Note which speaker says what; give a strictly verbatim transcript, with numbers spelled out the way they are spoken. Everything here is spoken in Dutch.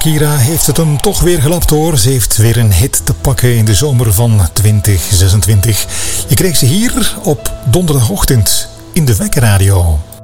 Speaker 1: Shakira heeft het hem toch weer gelapt hoor. Ze heeft weer een hit te pakken in de zomer van twintig zesentwintig. Je kreeg ze hier op donderdagochtend in de Wekkerradio.